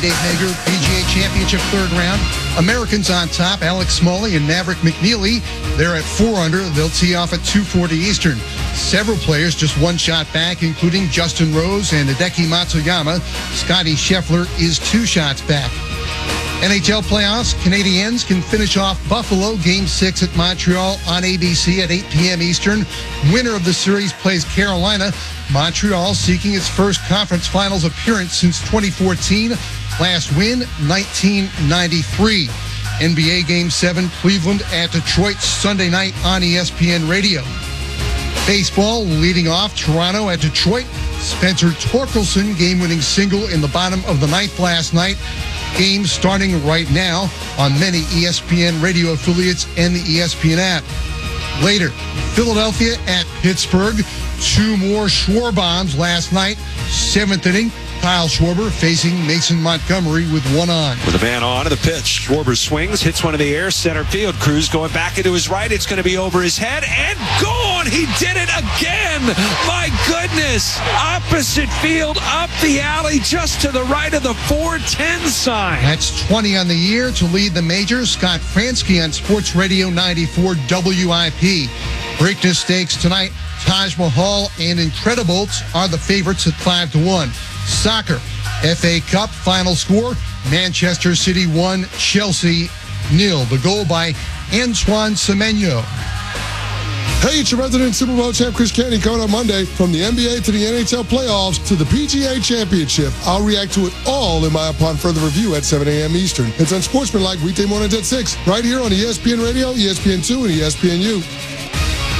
Dave Hager, PGA Championship third round. Americans on top, Alex Smalley and Maverick McNeely. They're at 4 under. They'll tee off at 2:40 Eastern. Several players just one shot back, including Justin Rose and Hideki Matsuyama. Scotty Scheffler is 2 shots back. NHL playoffs, Canadiens can finish off Buffalo Game 6 at Montreal on ABC at 8 p.m. Eastern. Winner of the series plays Carolina. Montreal seeking its first conference finals appearance since 2014. Last win, 1993. NBA Game 7, Cleveland at Detroit Sunday night on ESPN Radio. Baseball leading off, Toronto at Detroit. Spencer Torkelson, game-winning single in the bottom of the ninth last night. Game starting right now on many ESPN radio affiliates and the ESPN app. Later, Philadelphia at Pittsburgh. 2 more Schwarber bombs last night. 7th inning, Kyle Schwarber facing Mason Montgomery with 1 on. With a man on to the pitch, Schwarber swings, hits one in the air, center field. Cruz going back into his right. It's going to be over his head and gone. He did it again. My goodness. Opposite field, up the alley, just to the right of the 410 sign. That's 20 on the year to lead the majors. Scott Fransky on Sports Radio 94 WIP. Preakness Stakes tonight. Taj Mahal and Incredibles are the favorites at 5-1. Soccer, FA Cup, final score, Manchester City 1, Chelsea 0. The goal by Antoine Semenyo. Hey, it's your resident Super Bowl champ Chris Canty coming on Monday. From the NBA to the NHL playoffs to the PGA Championship, I'll react to it all in my upon further review at 7 a.m. Eastern. It's Unsportsmanlike weekday mornings at 6, right here on ESPN Radio, ESPN2, and ESPNU.